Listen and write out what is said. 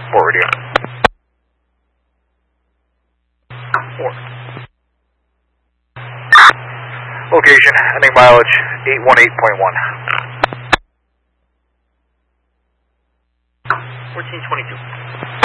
Sport radio. 4. Location, ending mileage 818.1. 1422.